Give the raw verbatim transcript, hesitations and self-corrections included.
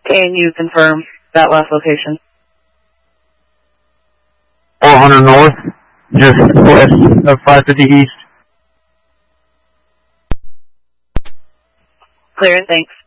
Can you confirm that last location? four hundred north, just west of five fifty east. Clear, thanks.